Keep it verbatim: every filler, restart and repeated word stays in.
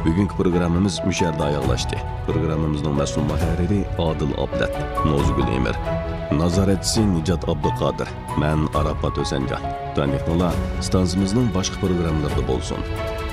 Bugungi programmamiz müşərdə ayaqlaşdı. Programmamızın məsul mühərriri Adil Ablat, Nozgul Emir, nazaretçisi Nicat Abduqadir, mən Arafat Özəncan. Tanıqlılar stansımızın başqa proqramlarında bolsun.